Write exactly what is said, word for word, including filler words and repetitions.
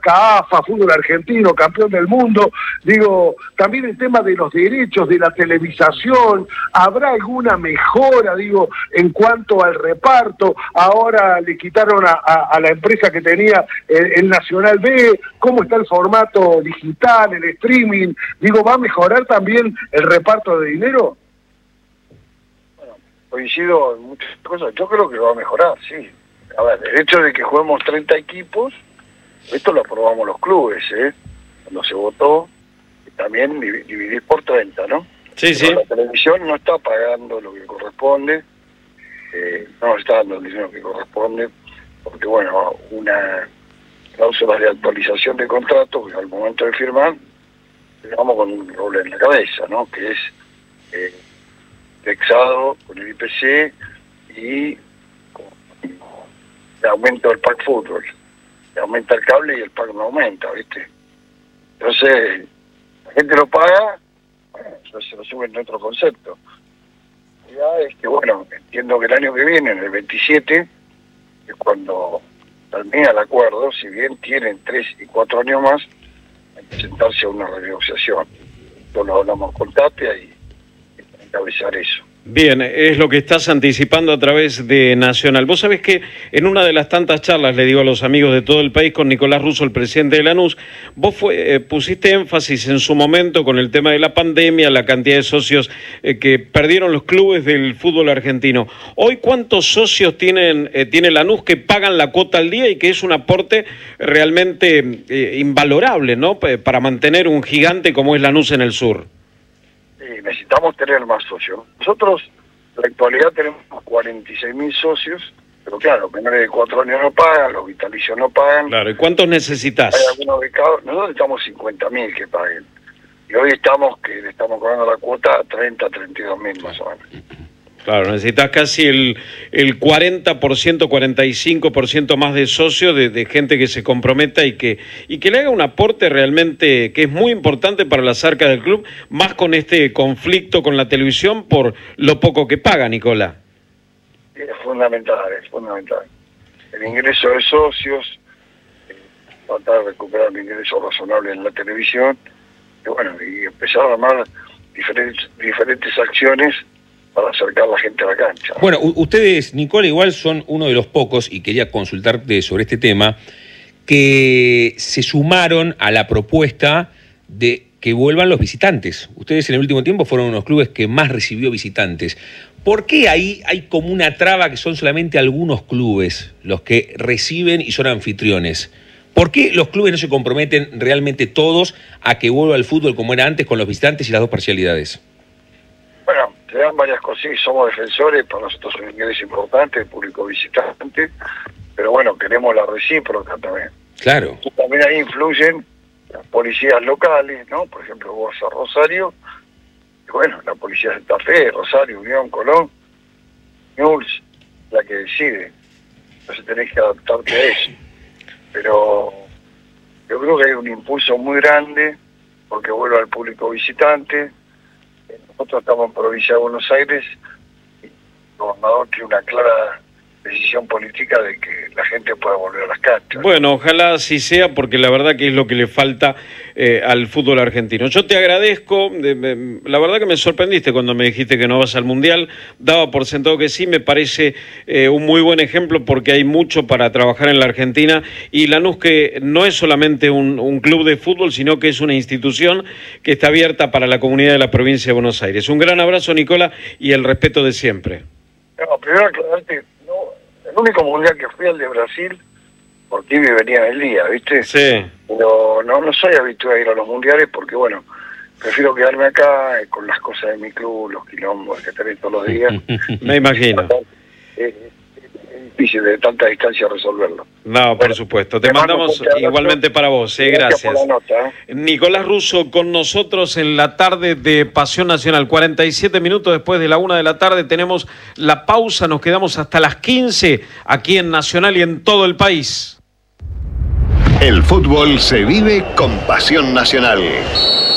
CAAFA, fútbol argentino, campeón del mundo. Digo, también el tema de los derechos, de la televisación, ¿habrá alguna mejora, digo, en cuanto al reparto? Ahora le quitaron a, a, a la empresa que tenía el, el Nacional B, ¿cómo está el formato digital, el streaming? Digo, ¿va a mejorar también el reparto de dinero? Bueno, coincido en muchas cosas, yo creo que va a mejorar, sí. A ver, el hecho de que juguemos treinta equipos, esto lo aprobamos los clubes, ¿eh? Cuando se votó, también dividir por treinta, ¿no? Sí, Pero sí. la televisión no está pagando lo que corresponde, eh, no nos está dando el dinero que corresponde, porque, bueno, una cláusula de actualización de contrato, que al momento de firmar, vamos con un roble en la cabeza, ¿no? Que es eh, indexado con el I P C y con el aumento del pack fútbol. Aumenta el cable y el pack no aumenta, ¿viste? Entonces, la gente lo paga, bueno, eso se lo sube en otro concepto. La realidad es que, bueno, entiendo que el año que viene, en el veintisiete, es cuando termina el acuerdo, si bien tienen tres y cuatro años más, hay que sentarse a una renegociación. Esto lo hablamos con Tapia y, y encabezar eso. Bien, es lo que estás anticipando a través de Nacional. Vos sabés que en una de las tantas charlas, le digo a los amigos de todo el país, con Nicolás Russo, el presidente de Lanús, vos fue, eh, pusiste énfasis en su momento con el tema de la pandemia, la cantidad de socios eh, que perdieron los clubes del fútbol argentino. Hoy, ¿cuántos socios tienen eh, tiene Lanús que pagan la cuota al día y que es un aporte realmente eh, invalorable, ¿no? Para mantener un gigante como es Lanús en el sur. Sí, necesitamos tener más socios. Nosotros, en la actualidad, tenemos cuarenta y seis mil socios, pero claro, los menores de cuatro años no pagan, los vitalicios no pagan. Claro, ¿y cuántos necesitas? Hay algunos becados, nosotros necesitamos cincuenta mil que paguen. Y hoy estamos que le estamos cobrando la cuota a treinta, treinta y dos mil más o menos. Claro, necesitas casi el, el cuarenta por ciento, cuarenta y cinco por ciento más de socios, de, de gente que se comprometa y que y que le haga un aporte realmente que es muy importante para las arcas del club, más con este conflicto con la televisión por lo poco que paga, Nicolás. Es fundamental, es fundamental. El ingreso de socios, eh, tratar de recuperar un ingreso razonable en la televisión, y bueno, y empezar a armar diferentes, diferentes acciones para acercar a la gente a la cancha. Bueno, ustedes, Nicola, igual son uno de los pocos, y quería consultarte sobre este tema, que se sumaron a la propuesta de que vuelvan los visitantes. Ustedes en el último tiempo fueron uno de los clubes que más recibió visitantes. ¿Por qué ahí hay como una traba que son solamente algunos clubes los que reciben y son anfitriones? ¿Por qué los clubes no se comprometen realmente todos a que vuelva el fútbol como era antes con los visitantes y las dos parcialidades? Bueno, te dan varias cosas, somos defensores, para nosotros es un ingreso importante, el público visitante, pero bueno, queremos la recíproca también. Claro. Y también ahí influyen las policías locales, ¿no? Por ejemplo, vos a Rosario, y bueno, la policía de Santa Fe, Rosario, Unión, Colón, Newell's, la que decide. Entonces tenés que adaptarte a eso. Pero yo creo que hay un impulso muy grande porque vuelva al público visitante. Nosotros estamos en provincia de Buenos Aires y el gobernador tiene una clara decisión política de que la gente pueda volver a las canchas. Bueno, ojalá así sea, porque la verdad que es lo que le falta eh, al fútbol argentino. Yo te agradezco, de, de, la verdad que me sorprendiste cuando me dijiste que no vas al Mundial, daba por sentado que sí, me parece eh, un muy buen ejemplo porque hay mucho para trabajar en la Argentina y Lanús que no es solamente un, un club de fútbol, sino que es una institución que está abierta para la comunidad de la provincia de Buenos Aires. Un gran abrazo, Nicola, y el respeto de siempre. No, primero aclararte, no, el único mundial que fui al de Brasil, porque Ibi venía en el día, ¿viste? Sí. Pero no, no soy habituado a ir a los mundiales porque, bueno, prefiero quedarme acá eh, con las cosas de mi club, los quilombos que tenés todos los días. Me imagino. Es, es difícil de tanta distancia resolverlo. No, por Bueno, supuesto. Te te mando mandamos un fuerte abrazo. igualmente para vos. Eh, Gracias gracias. por la nota, ¿eh? Nicolás Russo con nosotros en la tarde de Pasión Nacional. cuarenta y siete minutos después de la una de la tarde tenemos la pausa. Nos quedamos hasta las quince aquí en Nacional y en todo el país. El fútbol se vive con Pasión Nacional.